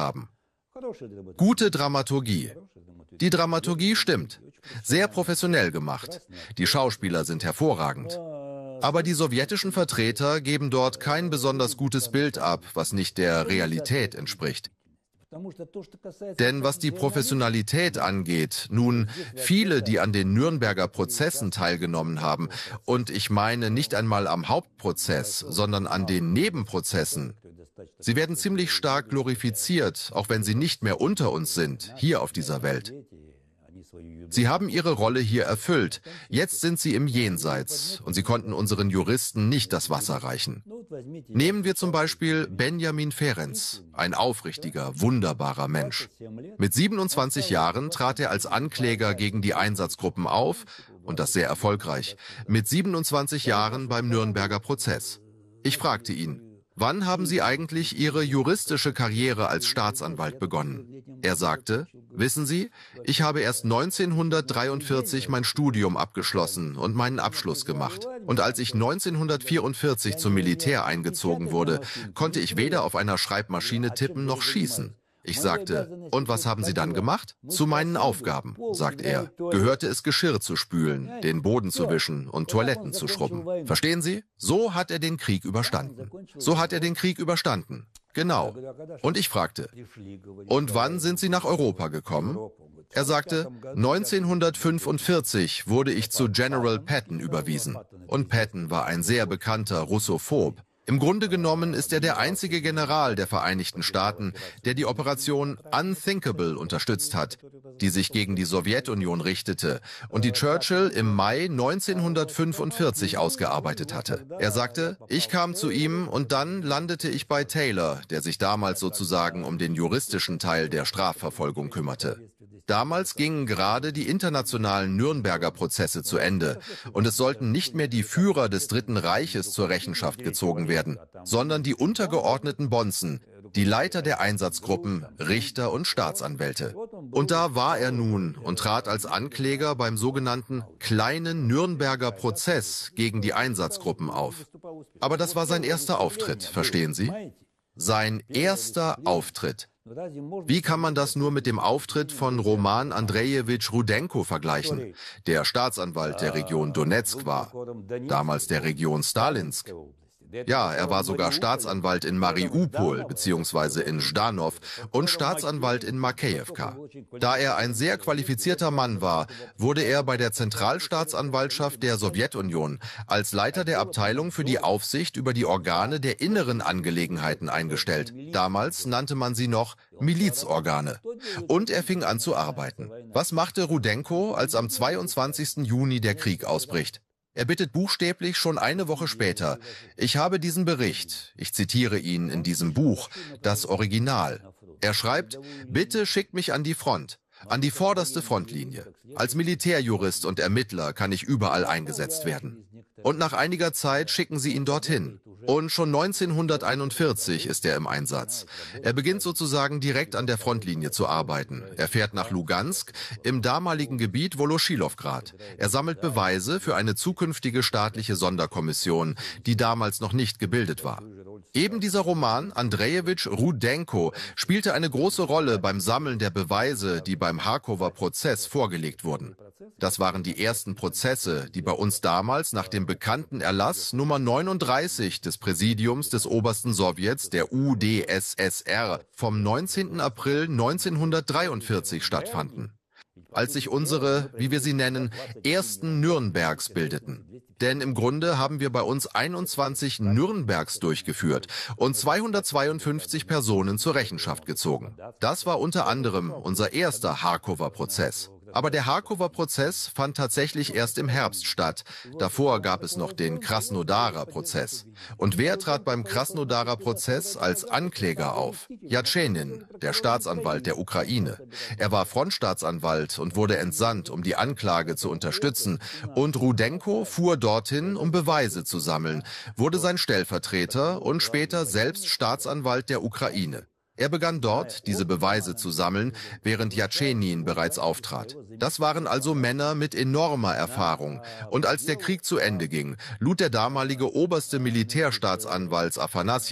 haben. Gute Dramaturgie. Die Dramaturgie stimmt. Sehr professionell gemacht. Die Schauspieler sind hervorragend. Aber die sowjetischen Vertreter geben dort kein besonders gutes Bild ab, was nicht der Realität entspricht. Denn was die Professionalität angeht, nun, viele, die an den Nürnberger Prozessen teilgenommen haben, und ich meine nicht einmal am Hauptprozess, sondern an den Nebenprozessen, sie werden ziemlich stark glorifiziert, auch wenn sie nicht mehr unter uns sind, hier auf dieser Welt. Sie haben ihre Rolle hier erfüllt. Jetzt sind sie im Jenseits und sie konnten unseren Juristen nicht das Wasser reichen. Nehmen wir zum Beispiel Benjamin Ferenc, ein aufrichtiger, wunderbarer Mensch. Mit 27 Jahren trat er als Ankläger gegen die Einsatzgruppen auf, und das sehr erfolgreich, mit 27 Jahren beim Nürnberger Prozess. Ich fragte ihn: Wann haben Sie eigentlich Ihre juristische Karriere als Staatsanwalt begonnen? Er sagte: Wissen Sie, ich habe erst 1943 mein Studium abgeschlossen und meinen Abschluss gemacht. Und als ich 1944 zum Militär eingezogen wurde, konnte ich weder auf einer Schreibmaschine tippen noch schießen. Ich sagte: Und was haben Sie dann gemacht? Zu meinen Aufgaben, sagt er, gehörte es, Geschirr zu spülen, den Boden zu wischen und Toiletten zu schrubben. Verstehen Sie? So hat er den Krieg überstanden. So hat er den Krieg überstanden. Genau. Und ich fragte: Und wann sind Sie nach Europa gekommen? Er sagte: 1945 wurde ich zu General Patton überwiesen. Und Patton war ein sehr bekannter Russophob. Im Grunde genommen ist er der einzige General der Vereinigten Staaten, der die Operation Unthinkable unterstützt hat, die sich gegen die Sowjetunion richtete und die Churchill im Mai 1945 ausgearbeitet hatte. Er sagte: Ich kam zu ihm und dann landete ich bei Taylor, der sich damals sozusagen um den juristischen Teil der Strafverfolgung kümmerte. Damals gingen gerade die internationalen Nürnberger Prozesse zu Ende und es sollten nicht mehr die Führer des Dritten Reiches zur Rechenschaft gezogen werden, sondern die untergeordneten Bonzen, die Leiter der Einsatzgruppen, Richter und Staatsanwälte. Und da war er nun und trat als Ankläger beim sogenannten kleinen Nürnberger Prozess gegen die Einsatzgruppen auf. Aber das war sein erster Auftritt, verstehen Sie? Sein erster Auftritt. Wie kann man das nur mit dem Auftritt von Roman Andrejewitsch Rudenko vergleichen, der Staatsanwalt der Region Donezk war, damals der Region Stalinsk? Ja, er war sogar Staatsanwalt in Mariupol bzw. in Ždanov und Staatsanwalt in Makejewka. Da er ein sehr qualifizierter Mann war, wurde er bei der Zentralstaatsanwaltschaft der Sowjetunion als Leiter der Abteilung für die Aufsicht über die Organe der inneren Angelegenheiten eingestellt. Damals nannte man sie noch Milizorgane. Und er fing an zu arbeiten. Was machte Rudenko, als am 22. Juni der Krieg ausbricht? Er bittet buchstäblich schon eine Woche später: Ich habe diesen Bericht, ich zitiere ihn in diesem Buch, das Original. Er schreibt: Bitte schickt mich an die Front, an die vorderste Frontlinie. Als Militärjurist und Ermittler kann ich überall eingesetzt werden. Und nach einiger Zeit schicken sie ihn dorthin. Und schon 1941 ist er im Einsatz. Er beginnt sozusagen direkt an der Frontlinie zu arbeiten. Er fährt nach Lugansk, im damaligen Gebiet Woloschilowgrad. Er sammelt Beweise für eine zukünftige staatliche Sonderkommission, die damals noch nicht gebildet war. Eben dieser Roman Andrejewitsch Rudenko spielte eine große Rolle beim Sammeln der Beweise, die beim Harkover Prozess vorgelegt wurden. Das waren die ersten Prozesse, die bei uns damals nach dem bekannten Erlass Nummer 39 des Präsidiums des Obersten Sowjets, der UdSSR, vom 19. April 1943 stattfanden. Als sich unsere, wie wir sie nennen, ersten Nürnbergs bildeten. Denn im Grunde haben wir bei uns 21 Nürnbergs durchgeführt und 252 Personen zur Rechenschaft gezogen. Das war unter anderem unser erster Harkover-Prozess. Aber der Harkover-Prozess fand tatsächlich erst im Herbst statt. Davor gab es noch den Krasnodarer-Prozess. Und wer trat beim Krasnodarer-Prozess als Ankläger auf? Jatschenin, der Staatsanwalt der Ukraine. Er war Frontstaatsanwalt und wurde entsandt, um die Anklage zu unterstützen. Und Rudenko fuhr dorthin, um Beweise zu sammeln, wurde sein Stellvertreter und später selbst Staatsanwalt der Ukraine. Er begann dort, diese Beweise zu sammeln, während Jatschenin bereits auftrat. Das waren also Männer mit enormer Erfahrung. Und als der Krieg zu Ende ging, lud der damalige oberste Militärstaatsanwalt Afanassjew,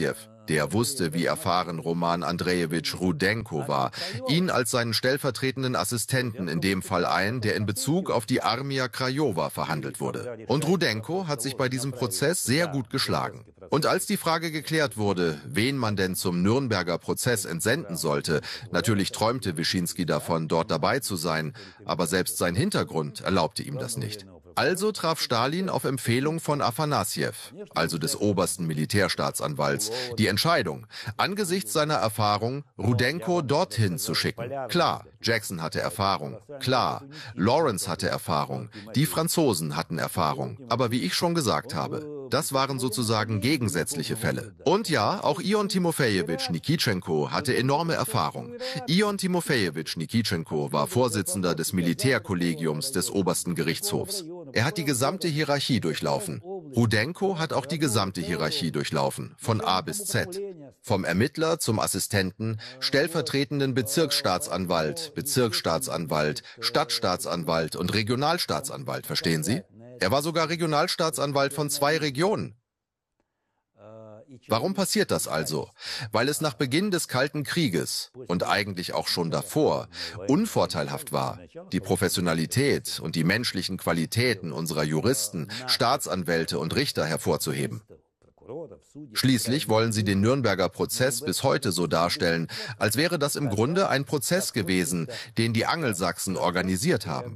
Der wusste, wie erfahren Roman Andrejewitsch Rudenko war, ihn als seinen stellvertretenden Assistenten in dem Fall ein, der in Bezug auf die Armia Krajowa verhandelt wurde. Und Rudenko hat sich bei diesem Prozess sehr gut geschlagen. Und als die Frage geklärt wurde, wen man denn zum Nürnberger Prozess entsenden sollte, natürlich träumte Wyszynski davon, dort dabei zu sein, aber selbst sein Hintergrund erlaubte ihm das nicht. Also traf Stalin auf Empfehlung von Afanassjew, also des obersten Militärstaatsanwalts, die Entscheidung, angesichts seiner Erfahrung, Rudenko dorthin zu schicken. Klar, Jackson hatte Erfahrung. Klar, Lawrence hatte Erfahrung. Die Franzosen hatten Erfahrung. Aber wie ich schon gesagt habe, das waren sozusagen gegensätzliche Fälle. Und ja, auch Ion Timofejewitsch Nikitschenko hatte enorme Erfahrung. Ion Timofejewitsch Nikitschenko war Vorsitzender des Militärkollegiums des obersten Gerichtshofs. Er hat die gesamte Hierarchie durchlaufen. Rudenko hat auch die gesamte Hierarchie durchlaufen, von A bis Z. Vom Ermittler zum Assistenten, stellvertretenden Bezirksstaatsanwalt, Stadtstaatsanwalt und Regionalstaatsanwalt, verstehen Sie? Er war sogar Regionalstaatsanwalt von 2 Regionen. Warum passiert das also? Weil es nach Beginn des Kalten Krieges und eigentlich auch schon davor unvorteilhaft war, die Professionalität und die menschlichen Qualitäten unserer Juristen, Staatsanwälte und Richter hervorzuheben. Schließlich wollen sie den Nürnberger Prozess bis heute so darstellen, als wäre das im Grunde ein Prozess gewesen, den die Angelsachsen organisiert haben.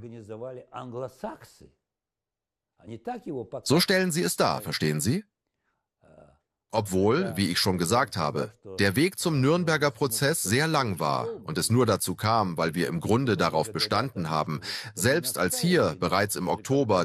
So stellen sie es dar, verstehen Sie? Obwohl, wie ich schon gesagt habe, der Weg zum Nürnberger Prozess sehr lang war und es nur dazu kam, weil wir im Grunde darauf bestanden haben, selbst als hier bereits im Oktober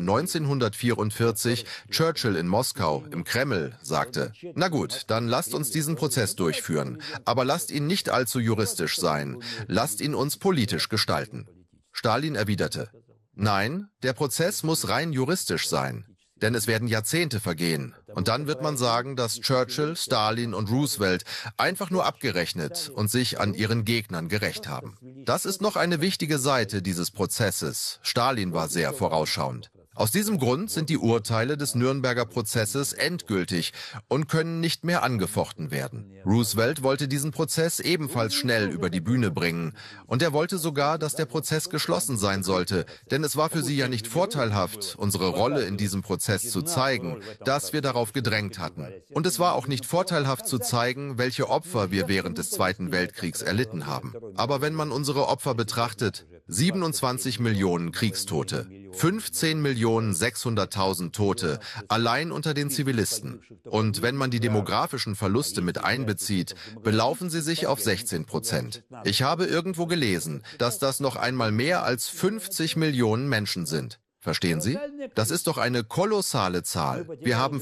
1944 Churchill in Moskau im Kreml sagte, na gut, dann lasst uns diesen Prozess durchführen, aber lasst ihn nicht allzu juristisch sein, lasst ihn uns politisch gestalten. Stalin erwiderte, nein, der Prozess muss rein juristisch sein. Denn es werden Jahrzehnte vergehen. Und dann wird man sagen, dass Churchill, Stalin und Roosevelt einfach nur abgerechnet und sich an ihren Gegnern gerächt haben. Das ist noch eine wichtige Seite dieses Prozesses. Stalin war sehr vorausschauend. Aus diesem Grund sind die Urteile des Nürnberger Prozesses endgültig und können nicht mehr angefochten werden. Roosevelt wollte diesen Prozess ebenfalls schnell über die Bühne bringen. Und er wollte sogar, dass der Prozess geschlossen sein sollte, denn es war für sie ja nicht vorteilhaft, unsere Rolle in diesem Prozess zu zeigen, dass wir darauf gedrängt hatten. Und es war auch nicht vorteilhaft zu zeigen, welche Opfer wir während des Zweiten Weltkriegs erlitten haben. Aber wenn man unsere Opfer betrachtet, 27 Millionen Kriegstote, 15.600.000 Tote, allein unter den Zivilisten. Und wenn man die demografischen Verluste mit einbezieht, belaufen sie sich auf 16%. Ich habe irgendwo gelesen, dass das noch einmal mehr als 50 Millionen Menschen sind. Verstehen Sie? Das ist doch eine kolossale Zahl. Wir haben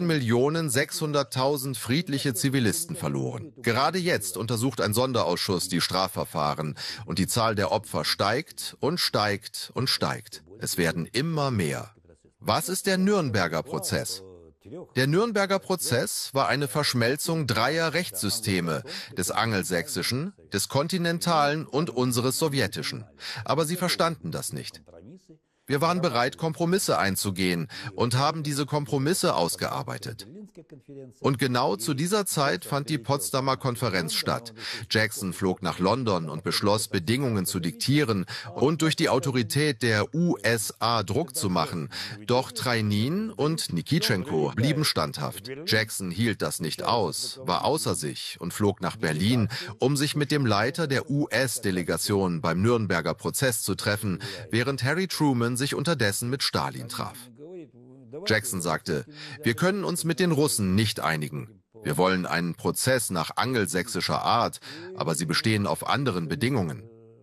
15.600.000 friedliche Zivilisten verloren. Gerade jetzt untersucht ein Sonderausschuss die Strafverfahren und die Zahl der Opfer steigt und steigt und steigt. Es werden immer mehr. Was ist der Nürnberger Prozess? Der Nürnberger Prozess war eine Verschmelzung 3 Rechtssysteme, des angelsächsischen, des kontinentalen und unseres sowjetischen. Aber sie verstanden das nicht. Wir waren bereit, Kompromisse einzugehen und haben diese Kompromisse ausgearbeitet. Und genau zu dieser Zeit fand die Potsdamer Konferenz statt. Jackson flog nach London und beschloss, Bedingungen zu diktieren und durch die Autorität der USA Druck zu machen. Doch Trainin und Nikitschenko blieben standhaft. Jackson hielt das nicht aus, war außer sich und flog nach Berlin, um sich mit dem Leiter der US-Delegation beim Nürnberger Prozess zu treffen, während Harry Truman sich unterdessen mit Stalin traf. Jackson sagte, wir können uns mit den Russen nicht einigen. Wir wollen einen Prozess nach angelsächsischer Art, aber sie bestehen auf anderen Bedingungen.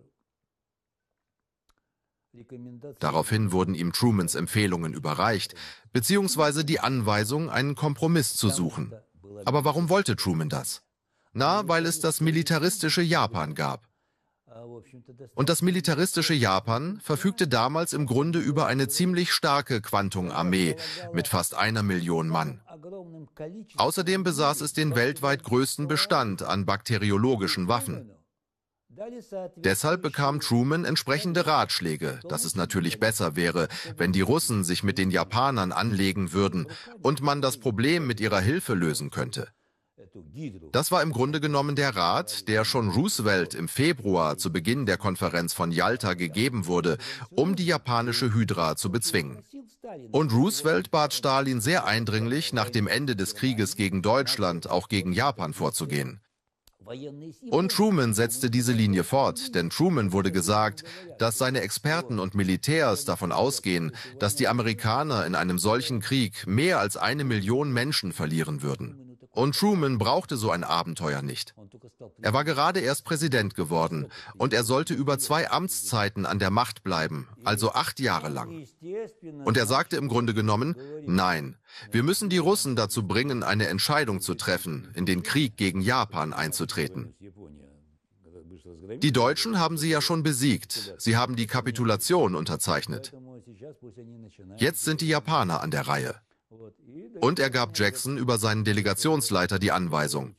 Daraufhin wurden ihm Trumans Empfehlungen überreicht, beziehungsweise die Anweisung, einen Kompromiss zu suchen. Aber warum wollte Truman das? Na, weil es das militaristische Japan gab. Und das militaristische Japan verfügte damals im Grunde über eine ziemlich starke Kwantung-Armee mit fast 1 Million Mann. Außerdem besaß es den weltweit größten Bestand an bakteriologischen Waffen. Deshalb bekam Truman entsprechende Ratschläge, dass es natürlich besser wäre, wenn die Russen sich mit den Japanern anlegen würden und man das Problem mit ihrer Hilfe lösen könnte. Das war im Grunde genommen der Rat, der schon Roosevelt im Februar zu Beginn der Konferenz von Jalta gegeben wurde, um die japanische Hydra zu bezwingen. Und Roosevelt bat Stalin sehr eindringlich, nach dem Ende des Krieges gegen Deutschland auch gegen Japan vorzugehen. Und Truman setzte diese Linie fort, denn Truman wurde gesagt, dass seine Experten und Militärs davon ausgehen, dass die Amerikaner in einem solchen Krieg mehr als 1 Million Menschen verlieren würden. Und Truman brauchte so ein Abenteuer nicht. Er war gerade erst Präsident geworden und er sollte über 2 Amtszeiten an der Macht bleiben, also 8 Jahre lang. Und er sagte im Grunde genommen, nein, wir müssen die Russen dazu bringen, eine Entscheidung zu treffen, in den Krieg gegen Japan einzutreten. Die Deutschen haben sie ja schon besiegt, sie haben die Kapitulation unterzeichnet. Jetzt sind die Japaner an der Reihe. Und er gab Jackson über seinen Delegationsleiter die Anweisung: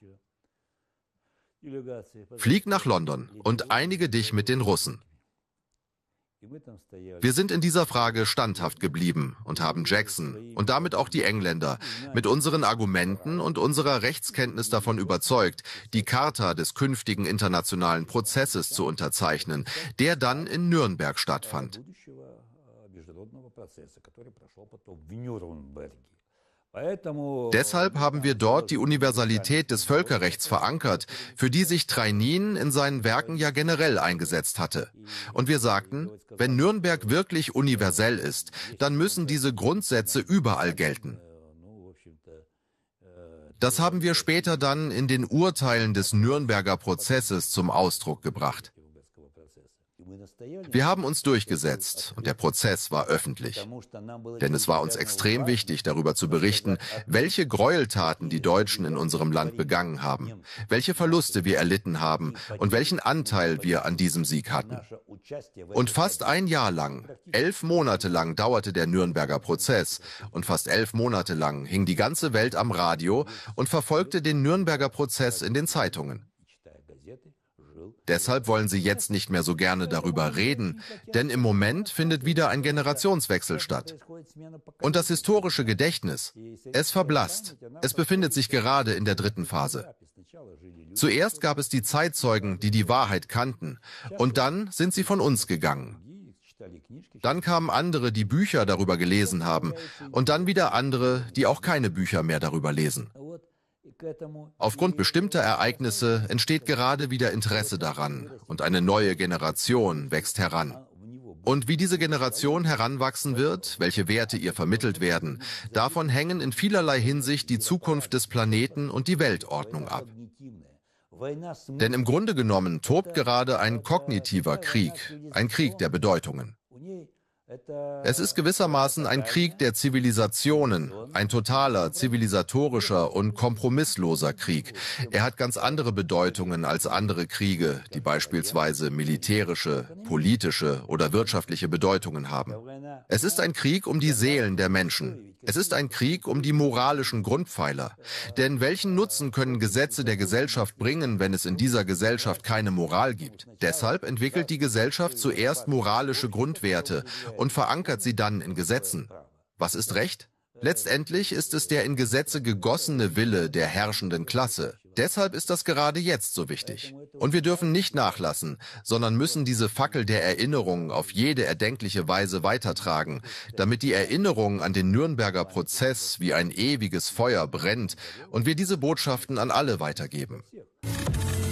Flieg nach London und einige dich mit den Russen. Wir sind in dieser Frage standhaft geblieben und haben Jackson und damit auch die Engländer mit unseren Argumenten und unserer Rechtskenntnis davon überzeugt, die Charta des künftigen internationalen Prozesses zu unterzeichnen, der dann in Nürnberg stattfand. Deshalb haben wir dort die Universalität des Völkerrechts verankert, für die sich Treinin in seinen Werken ja generell eingesetzt hatte. Und wir sagten, wenn Nürnberg wirklich universell ist, dann müssen diese Grundsätze überall gelten. Das haben wir später dann in den Urteilen des Nürnberger Prozesses zum Ausdruck gebracht. Wir haben uns durchgesetzt und der Prozess war öffentlich. Denn es war uns extrem wichtig, darüber zu berichten, welche Gräueltaten die Deutschen in unserem Land begangen haben, welche Verluste wir erlitten haben und welchen Anteil wir an diesem Sieg hatten. Und fast 1 Jahr lang, 11 Monate lang dauerte der Nürnberger Prozess und fast 11 Monate lang hing die ganze Welt am Radio und verfolgte den Nürnberger Prozess in den Zeitungen. Deshalb wollen sie jetzt nicht mehr so gerne darüber reden, denn im Moment findet wieder ein Generationswechsel statt. Und das historische Gedächtnis, es verblasst. Es befindet sich gerade in der 3. Phase. Zuerst gab es die Zeitzeugen, die die Wahrheit kannten, und dann sind sie von uns gegangen. Dann kamen andere, die Bücher darüber gelesen haben, und dann wieder andere, die auch keine Bücher mehr darüber lesen. Aufgrund bestimmter Ereignisse entsteht gerade wieder Interesse daran und eine neue Generation wächst heran. Und wie diese Generation heranwachsen wird, welche Werte ihr vermittelt werden, davon hängen in vielerlei Hinsicht die Zukunft des Planeten und die Weltordnung ab. Denn im Grunde genommen tobt gerade ein kognitiver Krieg, ein Krieg der Bedeutungen. Es ist gewissermaßen ein Krieg der Zivilisationen, ein totaler, zivilisatorischer und kompromissloser Krieg. Er hat ganz andere Bedeutungen als andere Kriege, die beispielsweise militärische, politische oder wirtschaftliche Bedeutungen haben. Es ist ein Krieg um die Seelen der Menschen. Es ist ein Krieg um die moralischen Grundpfeiler. Denn welchen Nutzen können Gesetze der Gesellschaft bringen, wenn es in dieser Gesellschaft keine Moral gibt? Deshalb entwickelt die Gesellschaft zuerst moralische Grundwerte und verankert sie dann in Gesetzen. Was ist Recht? Letztendlich ist es der in Gesetze gegossene Wille der herrschenden Klasse. Deshalb ist das gerade jetzt so wichtig. Und wir dürfen nicht nachlassen, sondern müssen diese Fackel der Erinnerung auf jede erdenkliche Weise weitertragen, damit die Erinnerung an den Nürnberger Prozess wie ein ewiges Feuer brennt und wir diese Botschaften an alle weitergeben.